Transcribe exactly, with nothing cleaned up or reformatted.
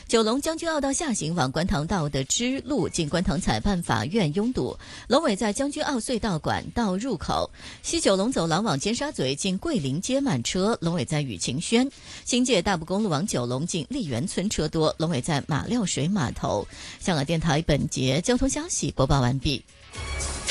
九龙将军澳道下行往观塘道的支路进观塘裁判法院拥堵，龙尾在将军澳隧道管道入口。西九龙走廊往尖沙咀进桂林街慢车，龙尾在雨晴轩。新界大埔公路往九龙进丽园村车多，龙尾在马料水码头。香港电台本节交通消息播报完毕。